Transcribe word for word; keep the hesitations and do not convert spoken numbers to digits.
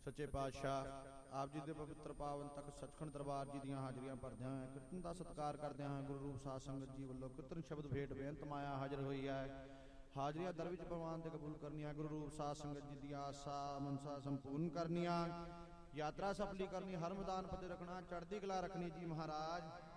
सच्चे पातशाह आप जी के पवित्र पावन तक सचखंड दरबार जी ਦੀਆਂ ਹਾਜ਼ਰੀਆਂ ਭਰਦਿਆਂ ਹੋਇਆ ਕੀਰਤਨ ਦਾ ਸਤਿਕਾਰ ਕਰਦਿਆਂ ਹੋਇਆ ਗੁਰੂ ਰੂਪ ਸਾਧ ਸੰਗਤ ਜੀ ਵੱਲੋਂ ਕੀਰਤਨ ਸ਼ਬਦ ਭੇਟ ਬੇਨਤ ਮਾਇਆ ਹਾਜ਼ਰ ਹੋਈ ਹੈ। ਹਾਜ਼ਰੀਆਂ ਦਰ ਵਿੱਚ ਪ੍ਰਵਾਨ ਤੇ ਕਬੂਲ ਕਰਨੀਆਂ, ਗੁਰੂ ਰੂਪ ਸਾਧ ਸੰਗਤ ਜੀ ਦੀਆਂ ਆਸਾ ਮਨਸਾ ਸੰਪੂਰਨ ਕਰਨੀਆਂ, यात्रा सफली करनी, हर मैदान फतेह रखना, चढ़ती कला रखनी जी महाराज।